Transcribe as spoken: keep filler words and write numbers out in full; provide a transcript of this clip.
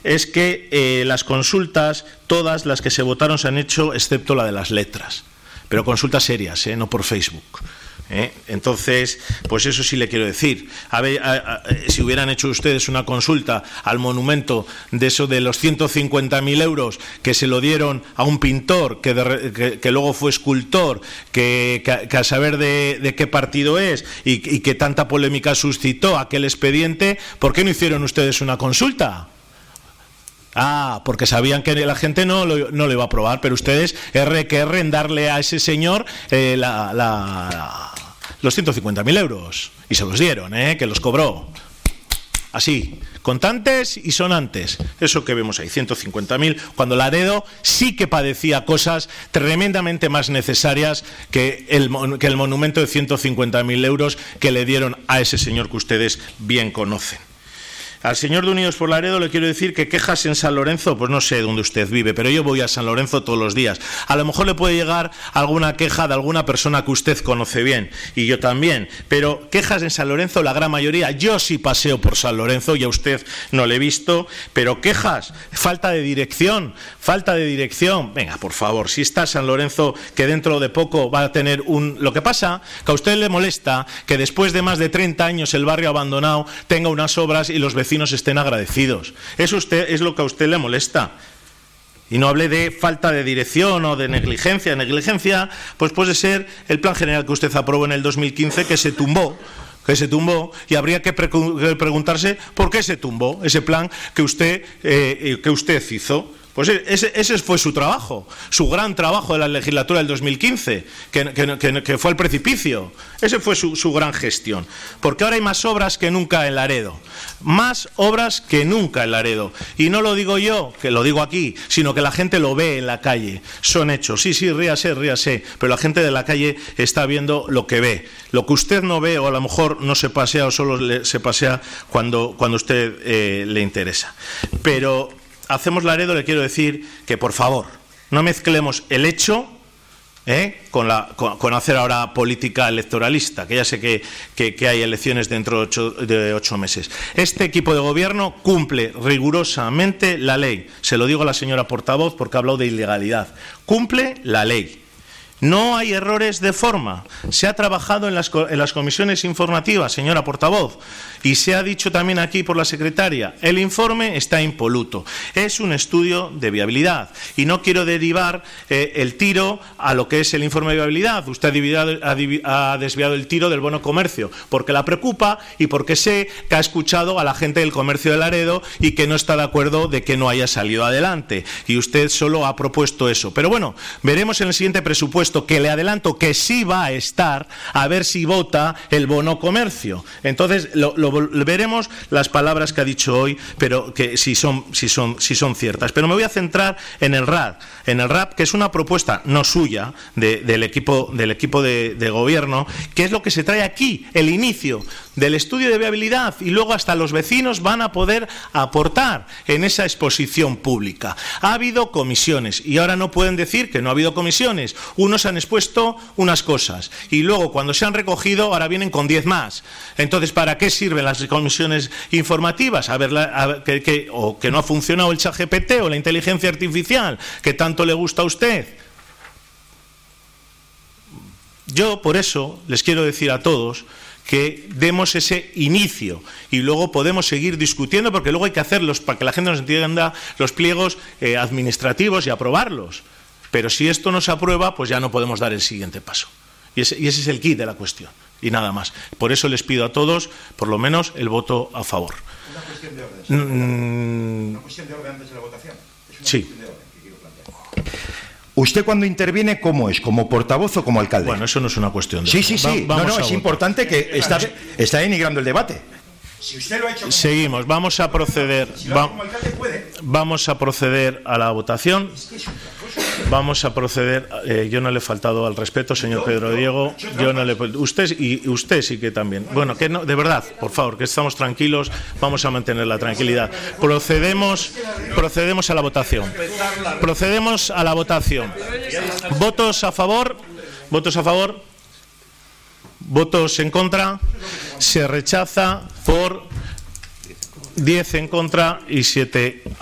es que eh, las consultas, todas las que se votaron se han hecho, excepto la de las letras, pero consultas serias, ¿eh? No por Facebook. ¿Eh? Entonces, pues eso sí le quiero decir. A ver, a, a, si hubieran hecho ustedes una consulta al monumento de eso de los ciento cincuenta mil euros que se lo dieron a un pintor que, de, que, que luego fue escultor, que, que, que a saber de, de qué partido es y, y que tanta polémica suscitó aquel expediente, ¿por qué no hicieron ustedes una consulta? Ah, porque sabían que la gente no lo, no lo iba a aprobar, pero ustedes, R que R en darle a ese señor eh, la, la, la, los ciento cincuenta mil euros. Y se los dieron, ¿eh? Que los cobró. Así, contantes y sonantes. Eso que vemos ahí, ciento cincuenta mil, cuando Laredo sí que padecía cosas tremendamente más necesarias que el, que el monumento de ciento cincuenta mil euros que le dieron a ese señor que ustedes bien conocen. Al señor de Unidos por Laredo le quiero decir que quejas en San Lorenzo, pues no sé dónde usted vive, pero yo voy a San Lorenzo todos los días. A lo mejor le puede llegar alguna queja de alguna persona que usted conoce bien, y yo también, pero quejas en San Lorenzo, la gran mayoría. Yo sí paseo por San Lorenzo y a usted no le he visto, pero quejas, falta de dirección, falta de dirección. Venga, por favor, si está San Lorenzo, que dentro de poco va a tener un... Lo que pasa, que a usted le molesta que después de más de treinta años el barrio abandonado tenga unas obras y los vecinos estén agradecidos. Eso usted, es lo que a usted le molesta. Y no hable de falta de dirección o de negligencia. Negligencia, pues puede ser el plan general que usted aprobó en el dos mil quince, que se tumbó, que se tumbó, y habría que, pre que preguntarse por qué se tumbó ese plan que usted, eh, que usted hizo. Pues ese, ese fue su trabajo, su gran trabajo de la legislatura del dos mil quince, que, que, que, que fue al precipicio. Ese fue su, su gran gestión. Porque ahora hay más obras que nunca en Laredo. Más obras que nunca en Laredo. Y no lo digo yo, que lo digo aquí, sino que la gente lo ve en la calle. Son hechos. Sí, sí, ríase, ríase. Pero la gente de la calle está viendo lo que ve. Lo que usted no ve, o a lo mejor no se pasea, o solo le, se pasea cuando, cuando usted eh, le interesa. Pero... Hacemos Laredo, le quiero decir que, por favor, no mezclemos el hecho ¿eh? con, la, con, con hacer ahora política electoralista, que ya sé que, que, que hay elecciones dentro de ocho, de ocho meses. Este equipo de gobierno cumple rigurosamente la ley. Se lo digo a la señora portavoz porque ha hablado de ilegalidad. Cumple la ley. No hay errores de forma. Se ha trabajado en las, en las comisiones informativas, señora portavoz, y se ha dicho también aquí por la secretaria, el informe está impoluto. Es un estudio de viabilidad y no quiero derivar eh, el tiro a lo que es el informe de viabilidad. Usted ha, dividido, ha, ha desviado el tiro del bono comercio porque la preocupa y porque sé que ha escuchado a la gente del comercio de Laredo y que no está de acuerdo de que no haya salido adelante. Y usted solo ha propuesto eso. Pero bueno, veremos en el siguiente presupuesto, que le adelanto que sí va a estar, a ver si vota el bono comercio. Entonces lo, lo veremos las palabras que ha dicho hoy, pero que si son, si son, si son ciertas. Pero me voy a centrar en el R A P, en el R A P, que es una propuesta no suya, de, del equipo, del equipo de, de gobierno, que es lo que se trae aquí, el inicio del estudio de viabilidad, y luego hasta los vecinos van a poder aportar en esa exposición pública. Ha habido comisiones y ahora no pueden decir que no ha habido comisiones. Unos han expuesto unas cosas y luego cuando se han recogido ahora vienen con diez más. Entonces, ¿para qué sirven las comisiones informativas? A ver, la, a, que, que, o que no ha funcionado el ChatGPT o la inteligencia artificial que tanto le gusta a usted. Yo por eso les quiero decir a todos que demos ese inicio y luego podemos seguir discutiendo, porque luego hay que hacerlos para que la gente nos entienda los pliegos eh, administrativos y aprobarlos. Pero si esto no se aprueba, pues ya no podemos dar el siguiente paso. Y ese, y ese es el quid de la cuestión. Y nada más. Por eso les pido a todos, por lo menos, el voto a favor. Una cuestión de orden. Mm, una cuestión de orden antes de la votación. Es una sí. cuestión de orden que quiero plantear. ¿Usted cuando interviene cómo es? ¿Como portavoz o como alcalde? Bueno, eso no es una cuestión de Sí, sí, sí. Va, no, no, es votar. importante que está, está denigrando el debate. Si usted lo ha hecho como Seguimos, vamos a proceder. Si lo ha Va, hecho como alcalde, puede. vamos a proceder a la votación. Es que es otra cosa. Vamos a proceder. Eh, yo no le he faltado al respeto, señor Yo, Pedro yo, Diego. yo Yo no le usted y usted sí que también. Bueno, que no, de verdad, por favor, que estamos tranquilos. Vamos a mantener la tranquilidad. Procedemos, procedemos a la votación. Procedemos a la votación. Votos a favor. Votos a favor. Votos en contra. Se rechaza por diez en contra y siete